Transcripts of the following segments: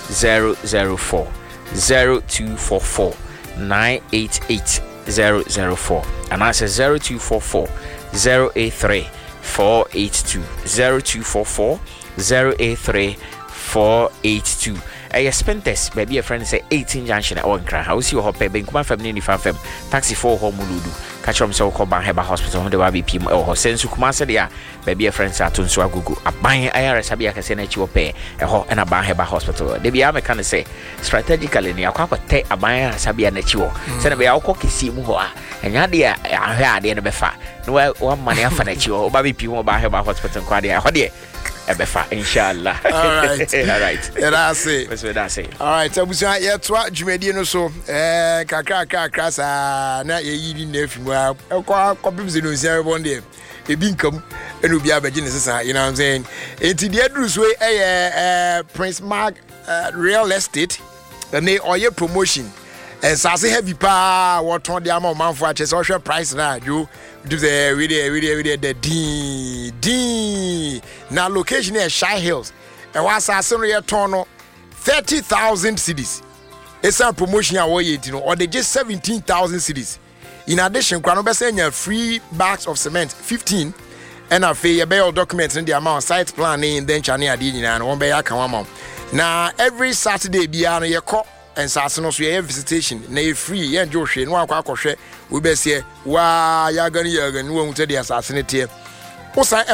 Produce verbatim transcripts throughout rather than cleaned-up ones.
zero zero four zero two four four nine eight eight zero zero four and that's zero two four four zero eight three four eight two zero two four four zero eight three four eight two. I spent this baby a friend say eighteen junction at one cry. How see you hop baby come from Nini Fam taxi for home Muludu. Catch him so called Banheba Hospital on the Wabi P M or sense who come said yeah baby a friend sat on Swagugu. A buying I R S Abia can send you pay a ho and a Banheba Hospital. They be a can say strategically near Quack take a buyer Sabia Netuo. Send a be our cocky see Muhoa and Yadia I had the end of a fat. No one money for Netuo, Baby P M Banheba Hospital Quadia. Hodie. Ebefa, inshallah. All right. All right. Yeah, that's it. That's what I say. All right. So, Busa, yeah, twa Jumedi no so. Eh, kakra kakra sa na ye yidi na fimu a. E kwa kopim se no sia one day. E bi nkam enu bi abeje ne sesa, you know what I'm saying? Enti de aduru so eh eh Prince Mark uh, Real Estate na oye promotion. And sase heavy pa what ton de amount man for a chese ohwe price na jo do the we dey we dey we dey the d d na location here Shy Hills and was sase no ye ton no thirty thousand cedis. It's a promotion a wo ye ti no or they just seventeen thousand cedis. In addition kwa no be say nya free bags of cement fifteen and a fee ye be your documents in the amount site plan in then chane ade nyina no won be ya kan amount. Na every Saturday bia no ye call and Sassano, so you visitation, nay free, yeah, Josh, and one quackoshe, we best here, why Yagan Yagan won't tell the assassinate. What's that?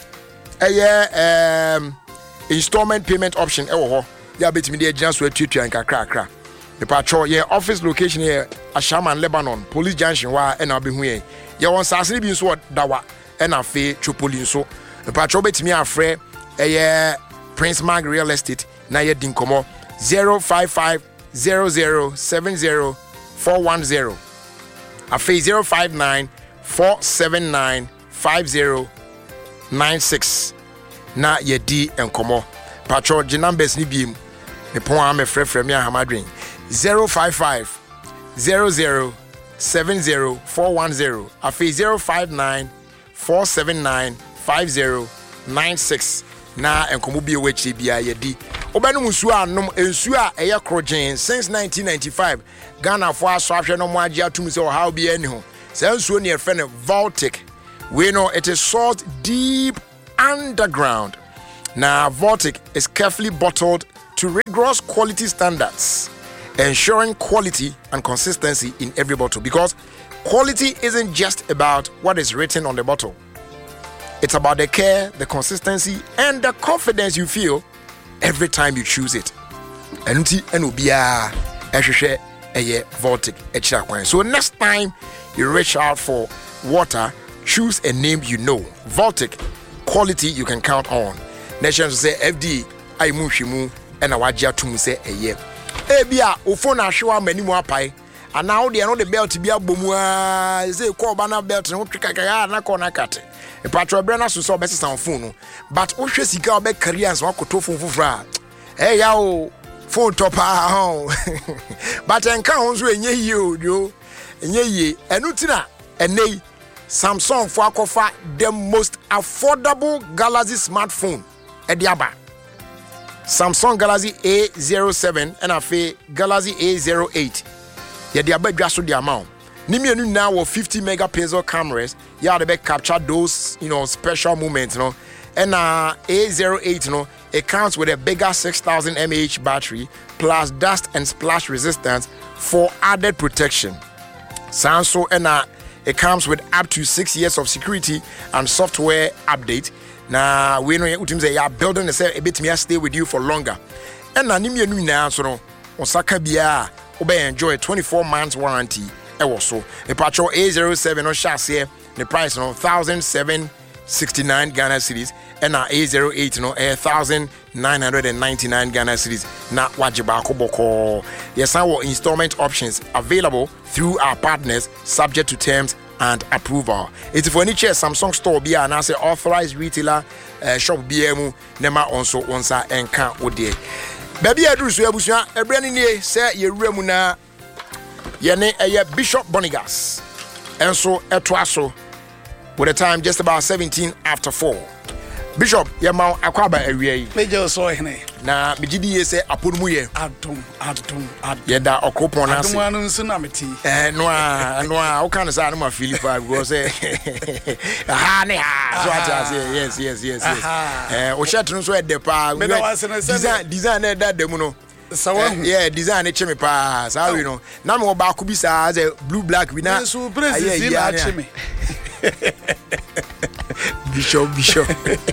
A year um installment payment option, oh, yeah, bet me there just with tutor and crack crack. The patrol, yeah, office location here, Ashaman, Lebanon, police junction, why, and I'll be here. You want Sassy being sword, Dawa, and I fee Chupolin so. The patrol bet me afraid, a year Prince Mark Real Estate, Naya Dinkomo, zero five five. Zero zero seven zero four one zero. A fee zero five nine four seven nine five zero nine six. Na ye D and Como. Patrol Jinambes ni beam. Me pon ame fre fre me hamadrin. Zero five five zero zero seven zero four one zero. A fee zero five nine four seven nine five zero nine six. Na enkomo bi ewechi bia ye di obanu musu anom ensu a eye krogen since nineteen ninety-five Ghana for aso ahwe no mo age atum se how bia ni ho se ensu ne efe ne Voltic we know it is sourced deep underground. Now Voltic is carefully bottled to rigorous quality standards, ensuring quality and consistency in every bottle, because quality isn't just about what is written on the bottle. It's about the care, the consistency, and the confidence you feel every time you choose it. And Enubia Esheshe Eye Voltic Echakwan. So next time you reach out for water, choose a name you know. Voltic, quality you can count on. Nations say F D Aimu Shimu and Awajia Tum say Eye. Ebia Ufona Shua many more pie. And now they are not the belt to be a boomwa. Say call banner belt and Kaka na corner cut. A patro brana so best sound phone, but o hwe sika obe careers wa koto phone fufra. Eh ya o phone top ah. But enka ho so enye yi o yo. Enye yi enu tina enei Samsung for akofa the most affordable Galaxy smartphone ediaba. Samsung Galaxy A zero seven and afi Galaxy A zero eight. Ye dia ba dwa so the amount. Nimienu now with fifty megapixel cameras, yeah, they capture those, you know, special moments, you know. And uh, A zero eight, you know, it comes with a bigger six thousand milliamp hour battery plus dust and splash resistance for added protection. Samsung and uh, it comes with up to six years of security and software update. Now we know you say you're building a bit me stay with you for longer. And uh, nimienu now, so no, Osaka Bia, obey enjoy a twenty-four months warranty. Also, a patrol A zero seven on chassis, the price no one thousand seven hundred sixty-nine Ghana cedis, and our A zero eight no one thousand nine hundred ninety-nine Ghana cedis. Na wajibako boko. Yes, our installment options available through our partners, subject to terms and approval. It's for any chair Samsung store be and as an authorized retailer uh, shop B M nema onso onsa enka ode. Baby adru so abusua ebrani nie say ye wura na Yene a Bishop Bonigas, and so etoaso with a time just about seventeen after four. Bishop yema akwaba awia yi meje so hene na megidi ye se aponu ye adom adom adom ye da okopon na se adom anu nso na meti eh no a no a o kan say no Philippa because ah ne ha so ati say yes yes yes yes eh o shirt no so e de pa design design na da dem no sawa yeah design e cheme pa sa we no na me ba ku bi sa say blue black we na so president na cheme Bishop Bishop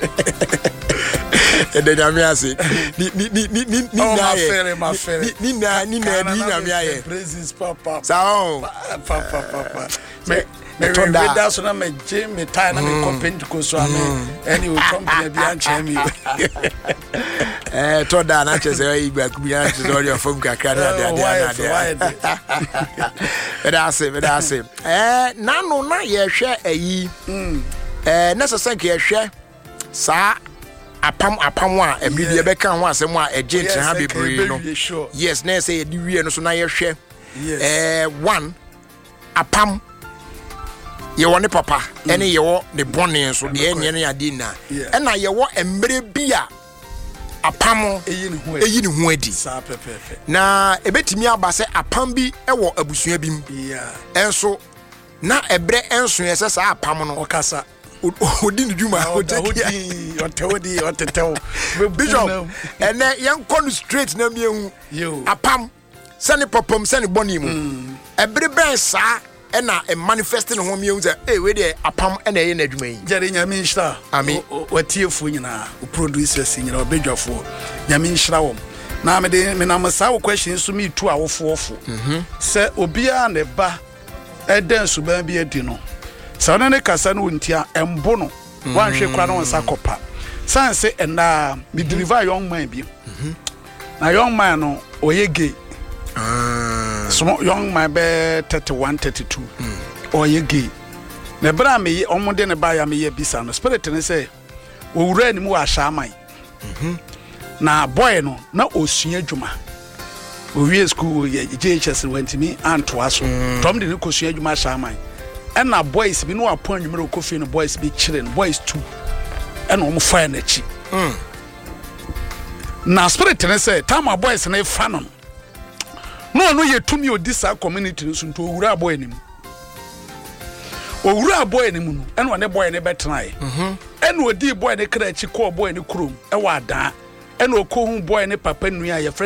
e de na me ase ni ni ni ni ni na ye ni na ni na ni na me aye president papa sa o papa papa me me tonda da so na me je me tie na me company ko so ame anyway company bi an che me eh tonda na che se igba ku bi an che so your phone kakra na dia dia dia e da se e da se eh na no na ye hwe ayi eh necessary ke hwe sa apam apam a ebidi e beka ho asem a eje ntre ha bebre no yes na say di wie no so na ye hwe eh one apam ye wo ne papa ene ye wo ne bone so de enye ne ade na e na ye wo embre bia apam eyi ne ho eyi ne ho adi sa pepepe na ebetimi aba se apam bi e wo abusua bim yeah enso na ebre enso ye se sa apam no okasa odi ne djuma odi otewodi otetew Bishop ene yen kon straight na miehu apam sane popom sane boni mu ebre ben sa e na e manifest no ho miehu say eh we dey apam e na ye na adwuma yi jare nyame nhira ami watiefu nyina o producers nyina obedwafo nyame nhira wom na me de me na masa wo question so me tu awofo ofo mhm se obia ne ba e den so ba bi adi no sa ne kasa no ntia embo no wanhwe kwa no nsa kopa sanse ena me deliver young man bi mhm na young man no oye gay ah so young man be thirty-one thirty-two oye gay na bra me omode ne ba ya me ye bisa no spirit ne say owura ni mu wa shaman mhm na boy no na osua dwuma owie school ye J H S went me anto aso tom de ne kosua dwuma shaman and na boys bi no apon nwumere kofi no boys bi children boys two and omo fire na chi mm na spirit ne say time boys na fa no no no ye tumi odisa community no so nto owura boy nim owura boy nim no and one boy ne betrai mhm and odi boy ne kra chi ko boy ne krom e wa da and okohu boy ne papa nua ye